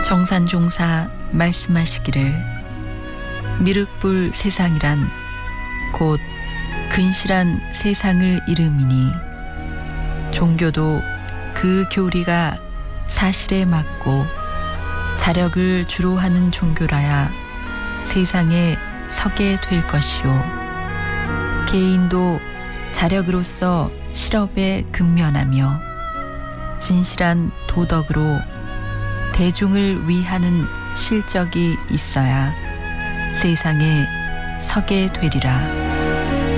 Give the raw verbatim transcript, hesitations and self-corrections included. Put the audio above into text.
정산종사 말씀하시기를 미륵불 세상이란 곧 근실한 세상을 이름이니 종교도 그 교리가 사실에 맞고 자력을 주로 하는 종교라야 세상에 서게 될 것이요 개인도 자력으로서 실업에 근면하며 진실한 도덕으로 대중을 위하는 실적이 있어야 세상에 서게 되리라.